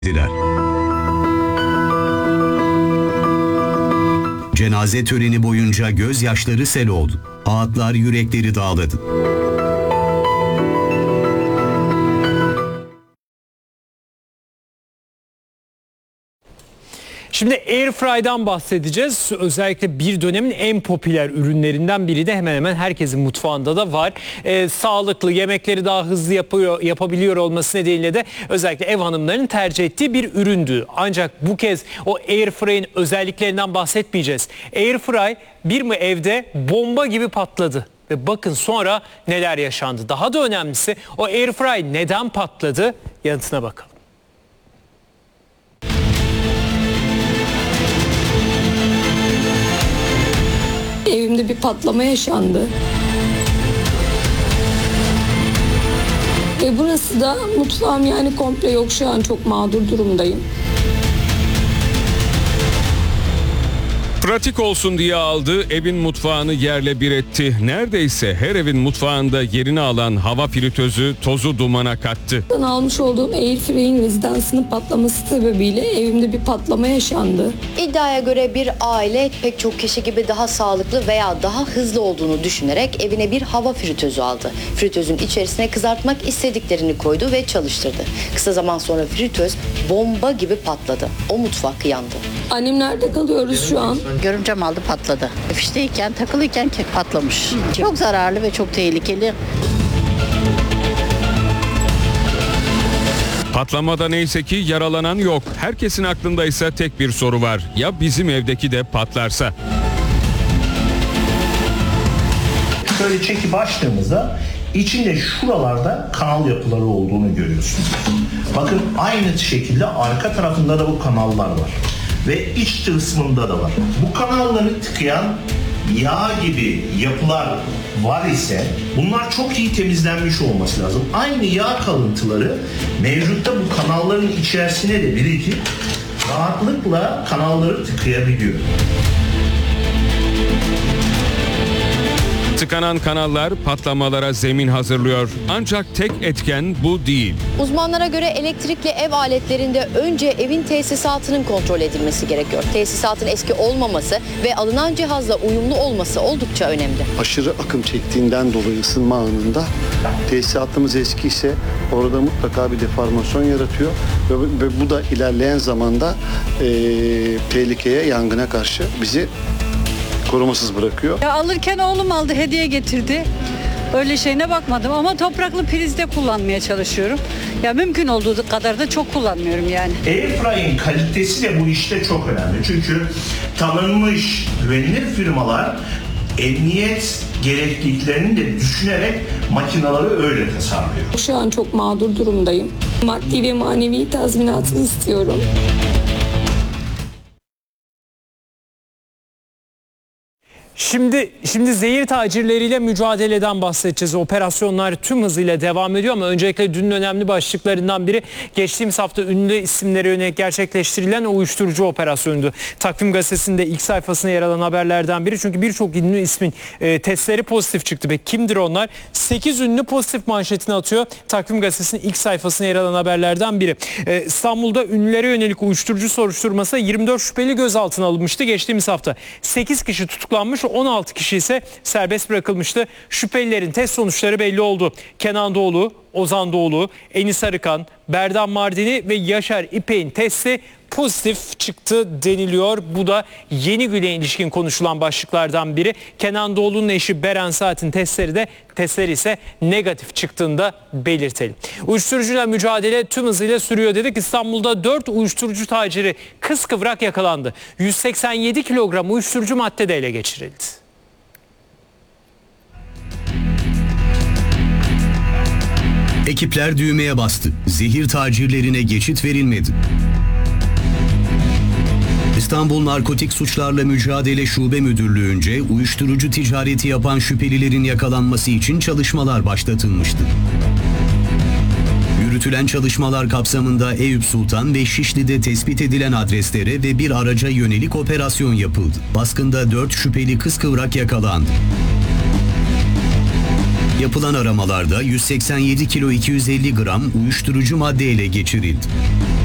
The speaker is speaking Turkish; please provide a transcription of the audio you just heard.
Cenaze töreni boyunca gözyaşları sel oldu. Ağıtlar yürekleri dağladı. Şimdi Airfry'dan bahsedeceğiz. Özellikle bir dönemin en popüler ürünlerinden biri de hemen hemen herkesin mutfağında da var. Sağlıklı, yemekleri daha hızlı yapabiliyor olması nedeniyle de özellikle ev hanımlarının tercih ettiği bir üründü. Ancak bu kez o Airfry'in özelliklerinden bahsetmeyeceğiz. Airfry bir mi evde bomba gibi patladı. Ve bakın sonra neler yaşandı. Daha da önemlisi o Airfry neden patladı? Yanıtına bakalım. Evimde bir patlama yaşandı. Burası da mutfağım, yani komple yok, şu an çok mağdur durumdayım. Pratik olsun diye aldı, evin mutfağını yerle bir etti. Neredeyse her evin mutfağında yerini alan hava fritözü tozu dumana kattı. Almış olduğum Airfry'in rezidansının patlaması sebebiyle evimde bir patlama yaşandı. İddiaya göre bir aile pek çok kişi gibi daha sağlıklı veya daha hızlı olduğunu düşünerek evine bir hava fritözü aldı. Fritözün içerisine kızartmak istediklerini koydu ve çalıştırdı. Kısa zaman sonra fritöz bomba gibi patladı. O mutfak yandı. Annemlerde kalıyoruz şu an. Görümcem aldı, patladı. Fişteyken, takılıyken patlamış. Çok zararlı ve çok tehlikeli. Patlamada neyse ki yaralanan yok. Herkesin aklında ise tek bir soru var. Ya bizim evdeki de patlarsa? Şöyle çekip açtığımızda içinde şuralarda kanal yapıları olduğunu görüyorsunuz. Bakın aynı şekilde arka tarafında da bu kanallar var. Ve iç kısmında da var. Bu kanalları tıkayan yağ gibi yapılar var ise bunlar çok iyi temizlenmiş olması lazım. Aynı yağ kalıntıları mevcutta bu kanalların içerisine de birikip rahatlıkla kanalları tıkayabiliyor. Tıkanan kanallar patlamalara zemin hazırlıyor. Ancak tek etken bu değil. Uzmanlara göre elektrikli ev aletlerinde önce evin tesisatının kontrol edilmesi gerekiyor. Tesisatın eski olmaması ve alınan cihazla uyumlu olması oldukça önemli. Aşırı akım çektiğinden dolayı ısınma anında tesisatımız eski ise orada mutlaka bir deformasyon yaratıyor ve bu da ilerleyen zamanda tehlikeye, yangına karşı bizi korumasız bırakıyor. Ya alırken oğlum aldı, hediye getirdi. Öyle şeyine bakmadım ama topraklı prizde kullanmaya çalışıyorum. Ya mümkün olduğu kadar da çok kullanmıyorum yani. Airfry'in kalitesi de bu işte çok önemli. Çünkü tanınmış, güvenilir firmalar emniyet gerekliliklerini de düşünerek makinaları öyle tasarlıyor. Şu an çok mağdur durumdayım. Maddi ve manevi tazminatını istiyorum. Şimdi zehir tacirleriyle mücadeleden bahsedeceğiz. Operasyonlar tüm hızıyla devam ediyor ama öncelikle dünün önemli başlıklarından biri geçtiğimiz hafta ünlü isimlere yönelik gerçekleştirilen uyuşturucu operasyonuydu. Takvim Gazetesi'nde ilk sayfasına yer alan haberlerden biri. Çünkü birçok ünlü ismin testleri pozitif çıktı ve kimdir onlar? 8 ünlü pozitif manşetini atıyor. Takvim Gazetesi'nin ilk sayfasına yer alan haberlerden biri. İstanbul'da ünlülere yönelik uyuşturucu soruşturması 24 şüpheli gözaltına alınmıştı geçtiğimiz hafta. 8 kişi tutuklanmış, 16 kişi ise serbest bırakılmıştı. Şüphelilerin test sonuçları belli oldu. Kenan Doğulu, Ozan Doğulu, Enis Arıkan, Berdan Mardini ve Yaşar İpek'in testi pozitif çıktı deniliyor. Bu da Yeni Gün'e ilişkin konuşulan başlıklardan biri. Kenan Doğulu'nun eşi Beren Saat'in testleri ise negatif çıktığını da belirtelim. Uyuşturucuyla mücadele tüm hızıyla sürüyor dedik. İstanbul'da 4 uyuşturucu taciri kıskıvrak yakalandı. 187 kilogram uyuşturucu madde de ele geçirildi. Ekipler düğmeye bastı. Zehir tacirlerine geçit verilmedi. İstanbul Narkotik Suçlarla Mücadele Şube Müdürlüğü'nce uyuşturucu ticareti yapan şüphelilerin yakalanması için çalışmalar başlatılmıştı. Yürütülen çalışmalar kapsamında Eyüp Sultan ve Şişli'de tespit edilen adreslere ve bir araca yönelik operasyon yapıldı. Baskında 4 şüpheli kıskıvrak yakalandı. Yapılan aramalarda 187 kilo 250 gram uyuşturucu madde ele geçirildi.